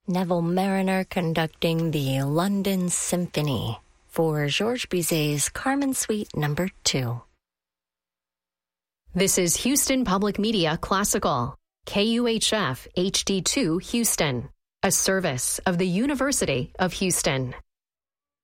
Neville Mariner conducting the London Symphony for Georges Bizet's Carmen Suite No. 2. This is Houston Public Media Classical, KUHF HD2 Houston, a service of the University of Houston.